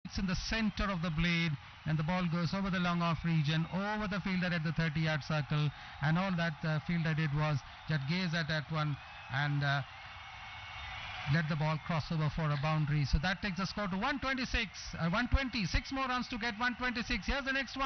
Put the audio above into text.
in the center of the blade, and the ball goes over the long off region, over the fielder at the 30-yard circle, and all that fielder did was just gaze at that one and let the ball cross over for a boundary. So that takes the score to 126, 120. 6 more runs to get 126. Here's the next one.